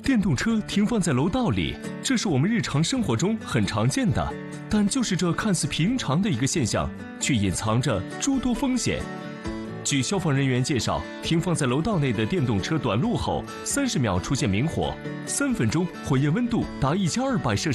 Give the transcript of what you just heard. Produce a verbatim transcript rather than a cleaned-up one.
电动车停放在楼道里，这是我们日常生活中很常见的，但就是这看似平常的一个现象，却隐藏着诸多风险。据消防人员介绍，停放在楼道内的电动车短路后，三十秒出现明火，三分钟火焰温度达一千二百摄氏